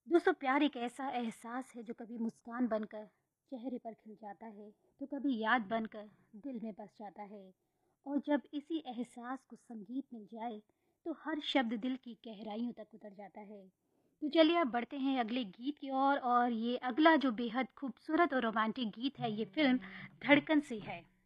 दोस्तों प्यार एक ऐसा एहसास है जो कभी मुस्कान बनकर चेहरे पर खिल जाता है तो कभी याद बनकर दिल में बस जाता है। और जब इसी एहसास को संगीत मिल जाए तो हर शब्द दिल की गहराइयों तक उतर जाता है। तो चलिए अब बढ़ते हैं अगले गीत की ओर और ये अगला जो बेहद खूबसूरत और रोमांटिक गीत है ये फिल्म धड़कन से है।